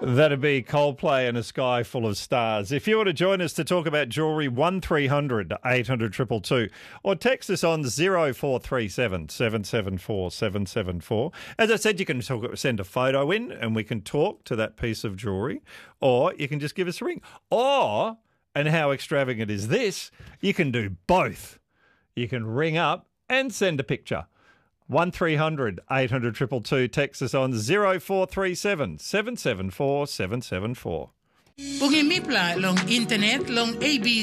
That'd be Coldplay and A Sky Full of Stars. If you want to join us to talk about jewellery, 1300 800 222, or text us on 0437 774 774. As I said, you can send a photo in and we can talk to that piece of jewellery, or you can just give us a ring. Or, and how extravagant is this, you can do both. You can ring up and send a picture. 1300 800 222. Text us on 0437 774 774. Pungimipla long internet long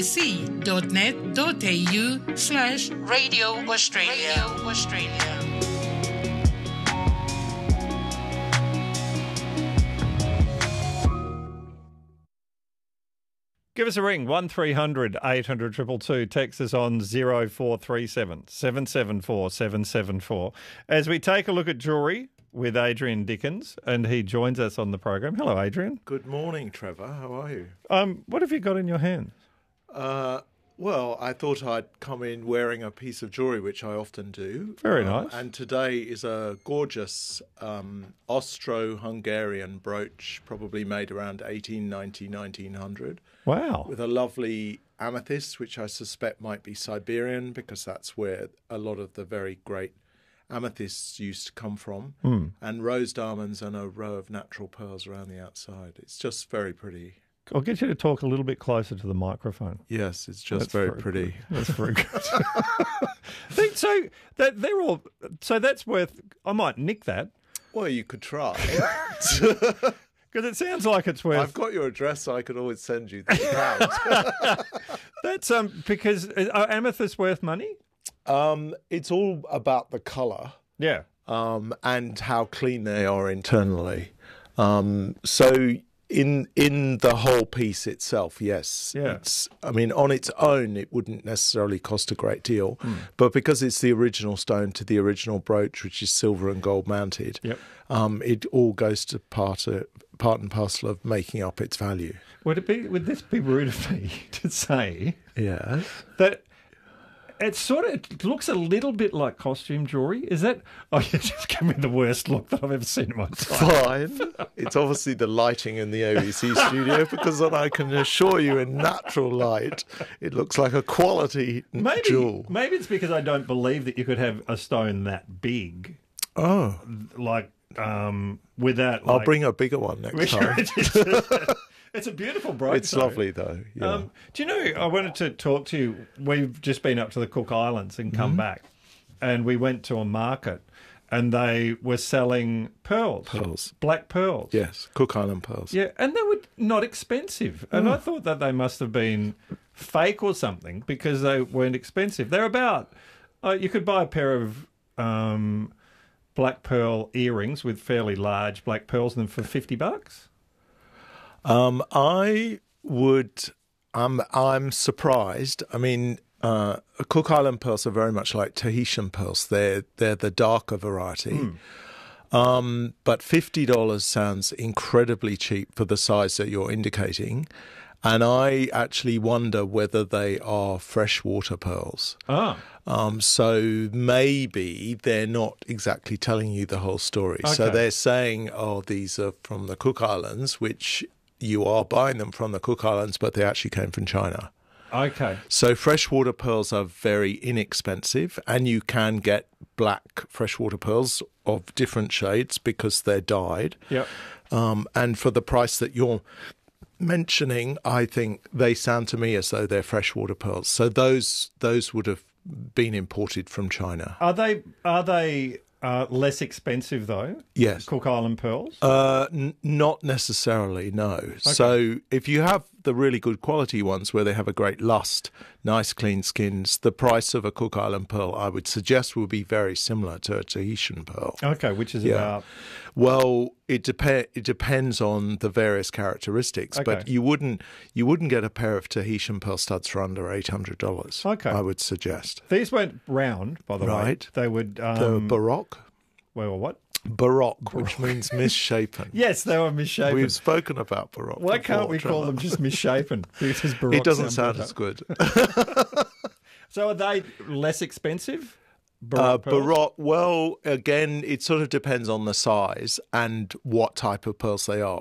abc.net.au/Radio Australia. Give us a ring, 1300 800 222. Text us on 0437 774 774. As we take a look at jewellery with Adrian Dickens, and he joins us on the program. Hello, Adrian. Good morning, Trevor. How are you? What have you got in your hand? Well, I thought I'd come in wearing a piece of jewellery, which I often do. Very nice. And today is a gorgeous Austro-Hungarian brooch, probably made around 1890, 1900. Wow. With a lovely amethyst, which I suspect might be Siberian, because that's where a lot of the very great amethysts used to come from. And rose diamonds and a row of natural pearls around the outside. It's just very pretty. I'll get you to talk a little bit closer to the microphone. Yes, it's just very pretty. That's very good. So that's worth. I might nick that. Well, you could try. Because it sounds like it's worth. I've got your address, so I could always send you the account. That's because are amethysts worth money? It's all about the colour. Yeah. And how clean they are internally. So in the whole piece itself, yes. Yeah. On its own, it wouldn't necessarily cost a great deal. But because it's the original stone to the original brooch, which is silver and gold mounted, Yep. It all goes to part and parcel of making up its value. Would this be rude of me to say Yes. that it looks a little bit like costume jewellery? Is that? Oh, you just gave me the worst look that I've ever seen in my life. Fine. It's obviously the lighting in the ABC studio, because then I can assure you in natural light, it looks like a quality jewel. Maybe it's because I don't believe that you could have a stone that big. Oh. Without. I'll bring a bigger one next time. It's a beautiful brooch. It's lovely, though. Yeah. Do you know, I wanted to talk to you. We've just been up to the Cook Islands and come back, and we went to a market, and they were selling pearls. Black pearls. Yes, Cook Island pearls. Yeah, and they were not expensive. And I thought that they must have been fake or something, because they weren't expensive. They're about, you could buy a pair of black pearl earrings with fairly large black pearls in them for $50. I'm surprised. Cook Island pearls are very much like Tahitian pearls. They're the darker variety. But $50 sounds incredibly cheap for the size that you're indicating. And I actually wonder whether they are freshwater pearls. So maybe they're not exactly telling you the whole story. Okay. So they're saying, these are from the Cook Islands, which you are buying them from the Cook Islands, but they actually came from China. Okay. So freshwater pearls are very inexpensive, and you can get black freshwater pearls of different shades because they're dyed. Yep. And for the price that you're mentioning, I think they sound to me as though they're freshwater pearls. So those would have been imported from China. Are they less expensive though? Yes. Cook Island pearls? Not necessarily, no. Okay. So if you have the really good quality ones where they have a great lust, nice clean skins, the price of a Cook Island pearl, I would suggest, will be very similar to a Tahitian pearl. Okay, which is about? Well, it depends on the various characteristics, but you wouldn't get a pair of Tahitian pearl studs for under $800. Okay, I would suggest. These weren't round, by the way. They would. They were baroque. Well, what? Baroque, which means misshapen. Yes, they were misshapen. We've spoken about baroque. Why can't we call them just misshapen? Because baroque it doesn't sound as good. So are they less expensive? Baroque pearls? Baroque, well, again, it sort of depends on the size and what type of pearls they are.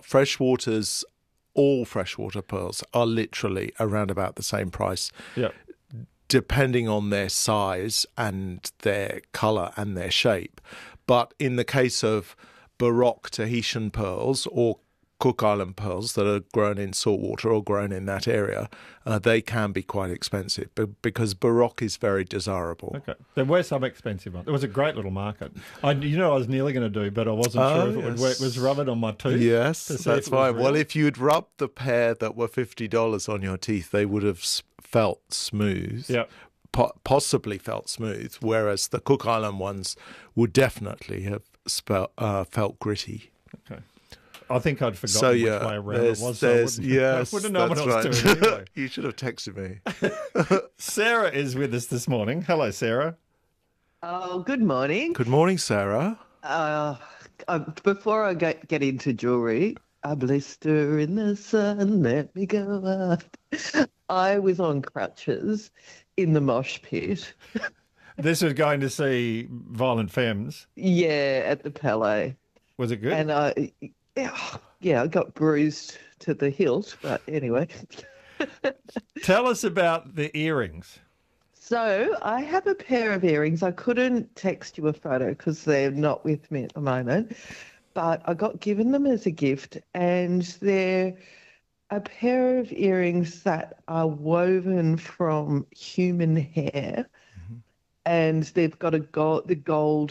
All freshwater pearls are literally around about the same price, Yep. depending on their size and their colour and their shape. But in the case of Baroque Tahitian pearls or Cook Island pearls that are grown in saltwater or grown in that area, they can be quite expensive because Baroque is very desirable. Okay. There were some expensive ones. It was a great little market. I was nearly going to do, but I wasn't sure if it would work. It was rubbing on my tooth. Yes, to see that's if it was fine. real. Well, if you'd rubbed the pair that were $50 on your teeth, they would have felt smooth. Yep. Possibly felt smooth, whereas the Cook Island ones would definitely have felt gritty. Okay. I think I'd forgotten which way around it was. I wouldn't know what I was doing anyway. You should have texted me. Sarah is with us this morning. Hello, Sarah. Oh, good morning. Good morning, Sarah. Before I get into jewellery, a blister in the sun, let me go out. I was on crutches in the mosh pit. This was going to see Violent Femmes. Yeah, at the Palais. Was it good? And I got bruised to the hilt, but anyway. Tell us about the earrings. So I have a pair of earrings. I couldn't text you a photo because they're not with me at the moment, but I got given them as a gift, and they're a pair of earrings that are woven from human hair, and they've got the gold,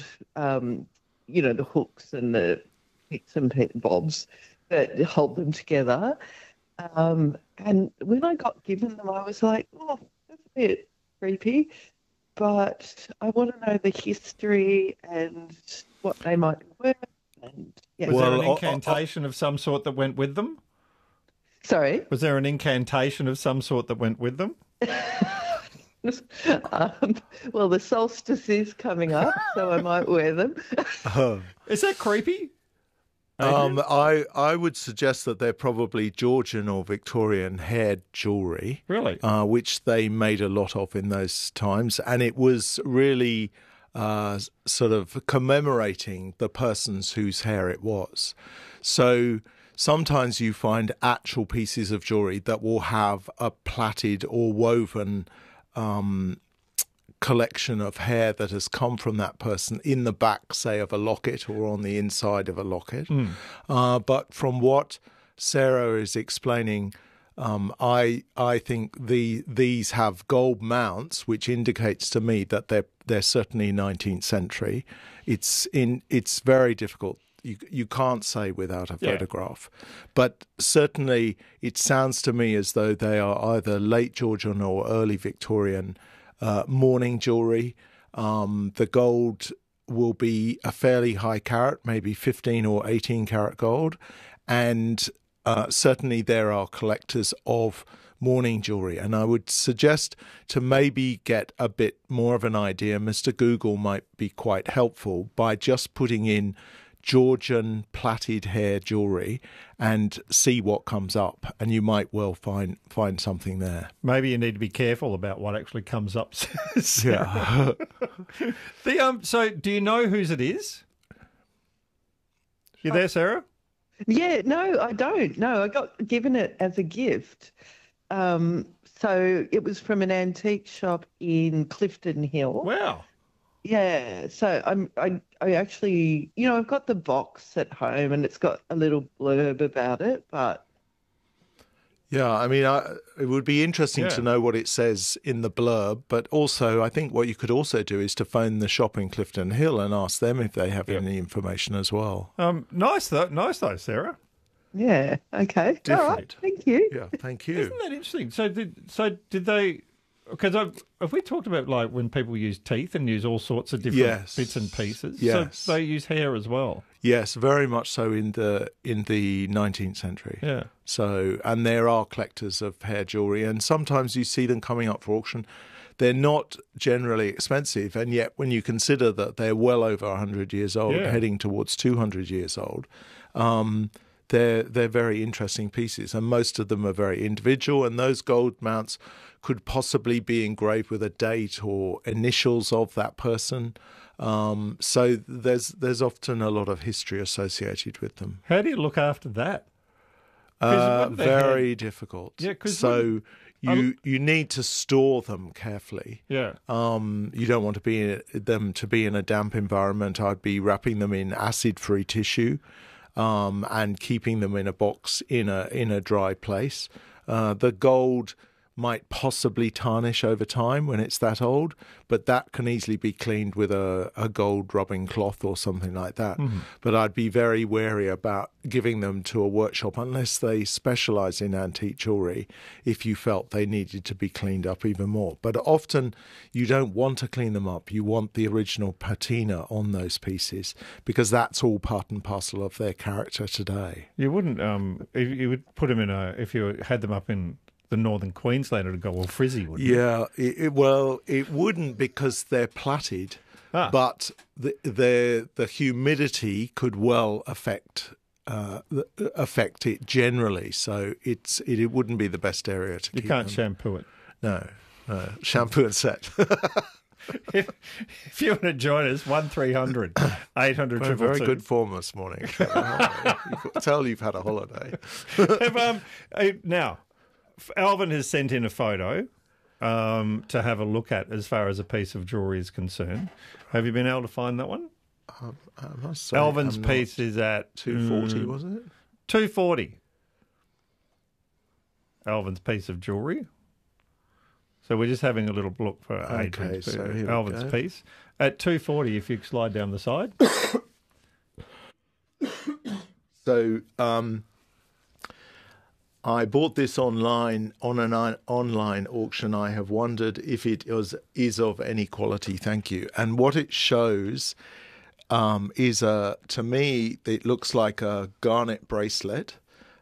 the hooks and the bits and bobs that hold them together. And when I got given them, I was like, oh, that's a bit creepy, but I want to know the history and what they might be worth. And, yeah. Was there an incantation of some sort that went with them? Sorry? Was there an incantation of some sort that went with them? Well, the solstice is coming up, so I might wear them. Is that creepy? I would suggest that they're probably Georgian or Victorian haired jewellery. Really? Which they made a lot of in those times. And it was really sort of commemorating the persons whose hair it was. So sometimes you find actual pieces of jewellery that will have a plaited or woven collection of hair that has come from that person in the back, say, of a locket or on the inside of a locket. But from what Sarah is explaining, I think these have gold mounts, which indicates to me that they're certainly 19th century. It's very difficult. You can't say without a photograph. But certainly it sounds to me as though they are either late Georgian or early Victorian mourning jewellery. The gold will be a fairly high carat, maybe 15 or 18 carat gold. And certainly there are collectors of mourning jewellery. And I would suggest to maybe get a bit more of an idea, Mr. Google might be quite helpful by just putting in Georgian plaited hair jewellery and see what comes up, and you might well find something there. Maybe you need to be careful about what actually comes up. Yeah. So do you know whose it is? You there, Sarah? Yeah, no, I don't. No, I got given it as a gift. So it was from an antique shop in Clifton Hill. Wow. Yeah, so I actually, I've got the box at home and it's got a little blurb about it, but... Yeah, I mean, it would be interesting to know what it says in the blurb, but also I think what you could also do is to phone the shop in Clifton Hill and ask them if they have any information as well. Nice though, Sarah. Yeah, okay. Different. All right, thank you. Yeah, thank you. Isn't that interesting? So did they... Because have we talked about like when people use teeth and use all sorts of different bits and pieces? Yes. So they use hair as well. Yes, very much so in the 19th century. Yeah. So, and there are collectors of hair jewellery, and sometimes you see them coming up for auction. They're not generally expensive, and yet when you consider that they're well over 100 years old, heading towards 200 years old, they're very interesting pieces, and most of them are very individual. And those gold mounts could possibly be engraved with a date or initials of that person. So there's often a lot of history associated with them. How do you look after that? Very difficult. Yeah, 'cause so you need to store them carefully. Yeah. You don't want them to be in a damp environment. I'd be wrapping them in acid-free tissue, and keeping them in a box in a dry place. The gold might possibly tarnish over time when it's that old, but that can easily be cleaned with a gold rubbing cloth or something like that. Mm-hmm. But I'd be very wary about giving them to a workshop unless they specialise in antique jewellery, if you felt they needed to be cleaned up even more. But often you don't want to clean them up. You want the original patina on those pieces, because that's all part and parcel of their character today. You wouldn't, you would put them if you had them up in the northern Queensland, it would go all frizzy, wouldn't it? Yeah, it wouldn't, because they're plaited, but the humidity could well affect it generally. So it wouldn't be the best area to keep them. You can't shampoo it. No, shampoo and set. If you want to join us, 1300 800 222. Very good form this morning. You can tell you've had a holiday. Now, Alvin has sent in a photo to have a look at as far as a piece of jewellery is concerned. Have you been able to find that one? I must say, Alvin's piece is at 240, wasn't it? 240. Alvin's piece of jewellery. So we're just having a little look for Alvin's piece. At 240, if you slide down the side. So I bought this online on an online auction. I have wondered if it is of any quality. Thank you. And what it shows is to me, it looks like a garnet bracelet.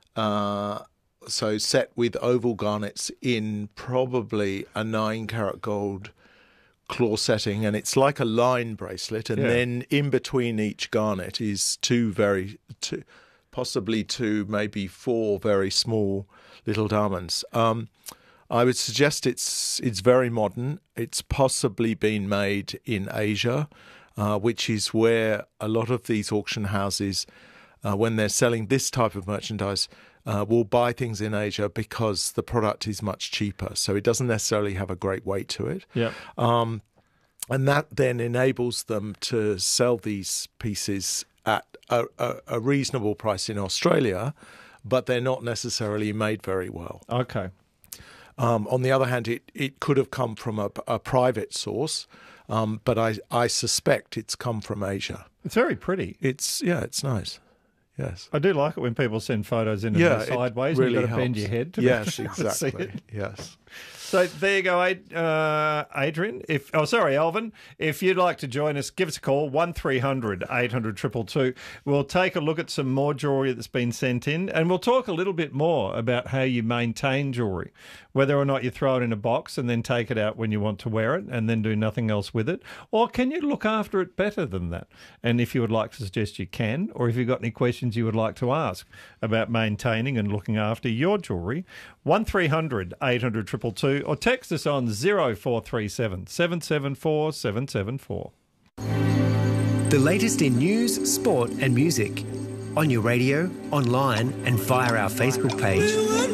So set with oval garnets in probably a 9-carat gold claw setting, and it's like a line bracelet. And then in between each garnet is possibly two, maybe four very small little diamonds. I would suggest it's very modern. It's possibly been made in Asia, which is where a lot of these auction houses, when they're selling this type of merchandise, will buy things in Asia because the product is much cheaper. So it doesn't necessarily have a great weight to it. Yeah. And that then enables them to sell these pieces at a reasonable price in Australia, but they're not necessarily made very well. Okay. On the other hand, it could have come from a private source, but I suspect it's come from Asia. It's very pretty. It's nice. Yes. I do like it when people send photos in sideways. Really and you've got to bend helps. your head to yes, see exactly. it. Yes. So there you go, Adrian. Alvin. If you'd like to join us, give us a call, 1300 800 222. We'll take a look at some more jewellery that's been sent in, and we'll talk a little bit more about how you maintain jewellery, whether or not you throw it in a box and then take it out when you want to wear it and then do nothing else with it, or can you look after it better than that? And if you would like to suggest you can, or if you've got any questions you would like to ask about maintaining and looking after your jewellery, 1300 800 222, or text us on 0437 774 774. The latest in news, sport and music. On your radio, online and via our Facebook page.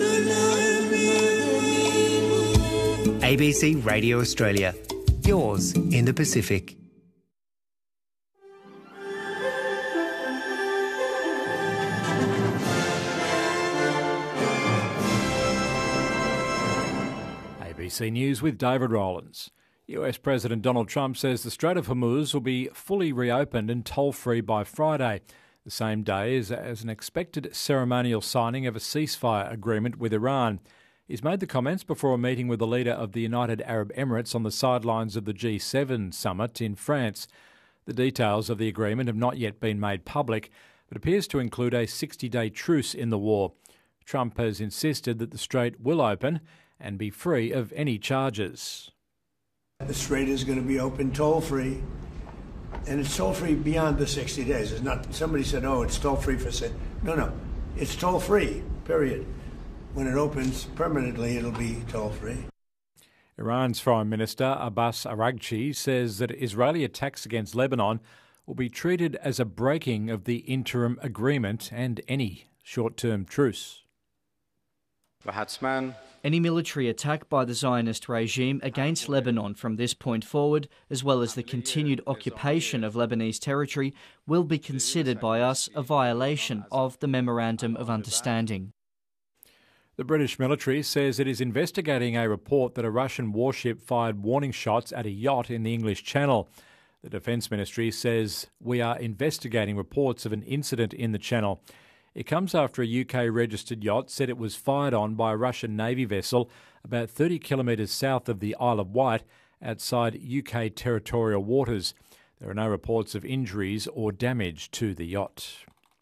ABC Radio Australia. Yours in the Pacific. ABC News with David Rowlands. US President Donald Trump says the Strait of Hormuz will be fully reopened and toll-free by Friday, the same day as an expected ceremonial signing of a ceasefire agreement with Iran. He's made the comments before a meeting with the leader of the United Arab Emirates on the sidelines of the G7 summit in France. The details of the agreement have not yet been made public, but appears to include a 60-day truce in the war. Trump has insisted that the strait will open and be free of any charges. The strait is going to be open toll-free, and it's toll-free beyond the 60 days. It's not. Somebody said, "Oh, it's toll-free for." No. It's toll-free, period. When it opens permanently, it'll be toll-free. Iran's Foreign Minister Abbas Araghchi says that Israeli attacks against Lebanon will be treated as a breaking of the interim agreement and any short-term truce. Any military attack by the Zionist regime against Lebanon from this point forward, as well as the continued occupation of Lebanese territory, will be considered by us a violation of the Memorandum of Understanding. The British military says it is investigating a report that a Russian warship fired warning shots at a yacht in the English Channel. The Defence Ministry says we are investigating reports of an incident in the Channel. It comes after a UK-registered yacht said it was fired on by a Russian Navy vessel about 30 kilometres south of the Isle of Wight, outside UK territorial waters. There are no reports of injuries or damage to the yacht.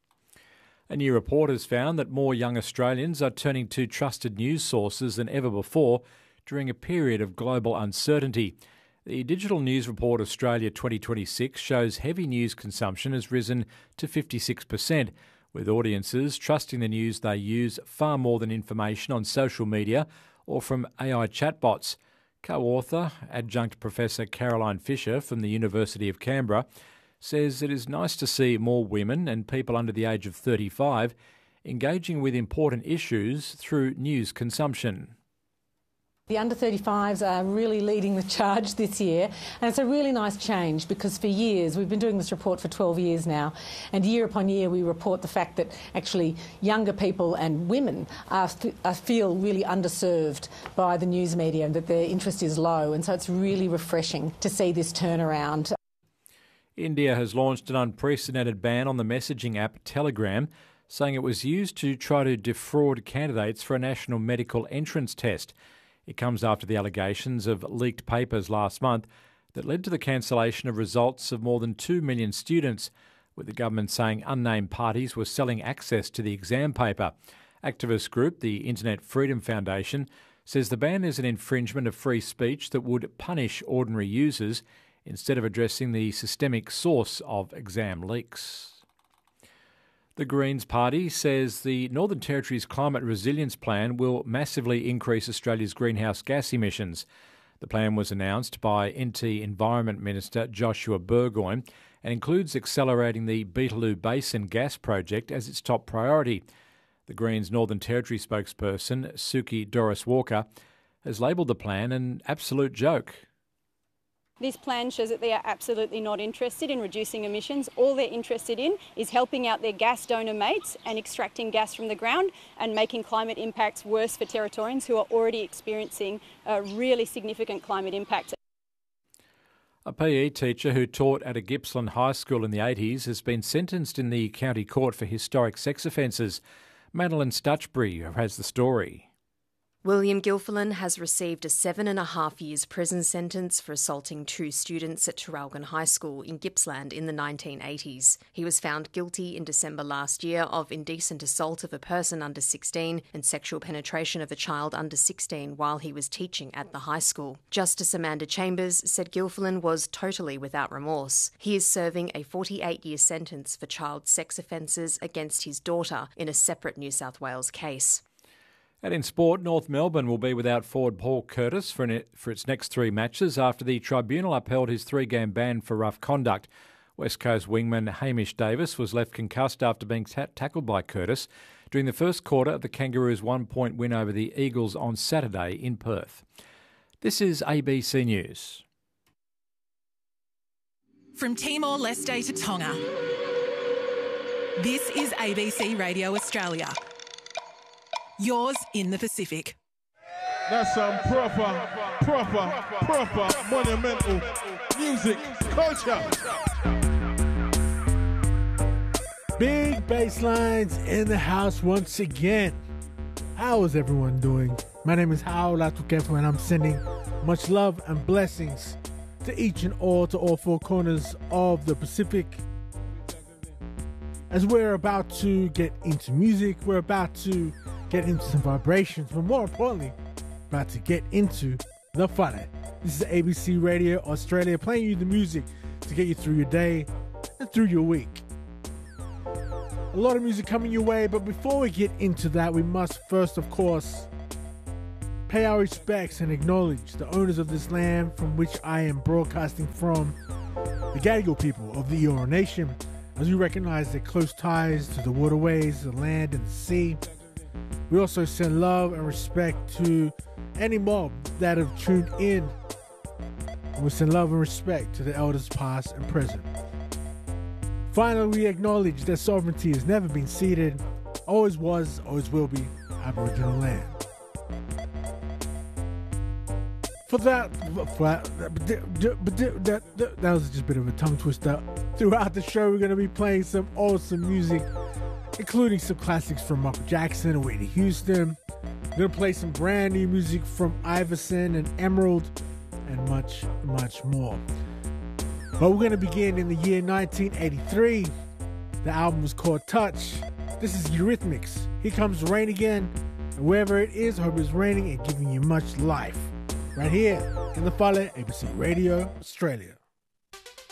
A new report has found that more young Australians are turning to trusted news sources than ever before during a period of global uncertainty. The Digital News Report Australia 2026 shows heavy news consumption has risen to 56%, with audiences trusting the news they use far more than information on social media or from AI chatbots. Co-author, adjunct Professor Caroline Fisher from the University of Canberra, says it is nice to see more women and people under the age of 35 engaging with important issues through news consumption. The under-35s are really leading the charge this year, and it's a really nice change because for years, we've been doing this report for 12 years now, and year upon year we report the fact that actually younger people and women feel really underserved by the news media and that their interest is low, and so it's really refreshing to see this turnaround. India has launched an unprecedented ban on the messaging app Telegram, saying it was used to try to defraud candidates for a national medical entrance test. It comes after the allegations of leaked papers last month that led to the cancellation of results of more than 2 million students, with the government saying unnamed parties were selling access to the exam paper. Activist group, the Internet Freedom Foundation, says the ban is an infringement of free speech that would punish ordinary users instead of addressing the systemic source of exam leaks. The Greens Party says the Northern Territory's climate resilience plan will massively increase Australia's greenhouse gas emissions. The plan was announced by NT Environment Minister Joshua Burgoyne and includes accelerating the Beetaloo Basin gas project as its top priority. The Greens Northern Territory spokesperson, Suki Doris Walker, has labelled the plan an absolute joke. This plan shows that they are absolutely not interested in reducing emissions. All they're interested in is helping out their gas donor mates and extracting gas from the ground and making climate impacts worse for Territorians who are already experiencing really significant climate impacts. A PE teacher who taught at a Gippsland high school in the 80s has been sentenced in the county court for historic sex offences. Madeline Stutchbury has the story. William Gilfillan has received a 7.5 years prison sentence for assaulting 2 students at Traralgon High School in Gippsland in the 1980s. He was found guilty in December last year of indecent assault of a person under 16 and sexual penetration of a child under 16 while he was teaching at the high school. Justice Amanda Chambers said Gilfillan was totally without remorse. He is serving a 48-year sentence for child sex offences against his daughter in a separate New South Wales case. And in sport, North Melbourne will be without forward Paul Curtis for its next 3 matches after the tribunal upheld his 3-game ban for rough conduct. West Coast wingman Hamish Davis was left concussed after being tackled by Curtis during the first quarter of the Kangaroos' 1-point win over the Eagles on Saturday in Perth. This is ABC News. From Timor-Leste to Tonga, this is ABC Radio Australia. Yours in the Pacific. That's some proper, monumental music culture. Big bass lines in the house once again. How is everyone doing? My name is Hao Latukefu and I'm sending much love and blessings to each and all, to all 4 corners of the Pacific. As we're about to get into music, we're about to get into some vibrations, but more importantly, about to get into the fun. This is ABC Radio Australia, playing you the music to get you through your day and through your week. A A lot of music coming your way, but before we get into that, we must first, of course, pay our respects and acknowledge the owners of this land from which I am broadcasting from, the Gadigal people of the Eora Nation, as we recognize their close ties to the waterways, the land, and the sea. We also send love and respect to any mob that have tuned in. And we send love and respect to the elders past and present. Finally, we acknowledge that sovereignty has never been ceded, always was, always will be Aboriginal land. That was just a bit of a tongue twister. Throughout the show, we're going to be playing some awesome music, including some classics from Michael Jackson and Whitney Houston. We're going to play some brand new music from Iverson and Emerald, and much, much more. But we're going to begin in the year 1983. The album was called Touch. This is Eurythmics. Here comes rain again. And wherever it is, I hope it's raining and giving you much life. Right here in the Fale, ABC Radio Australia.